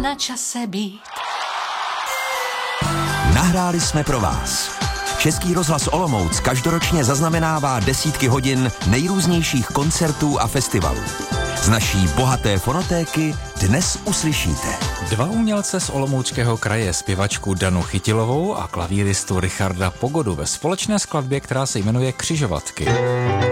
na čase být. Nahráli jsme pro vás. Český rozhlas Olomouc každoročně zaznamenává desítky hodin nejrůznějších koncertů a festivalů. Z naší bohaté fonotéky dnes uslyšíte 2 umělce z Olomouckého kraje, zpěvačku Danu Chytilovou a klavíristu Richarda Pogodu ve společné skladbě, která se jmenuje Křižovatky.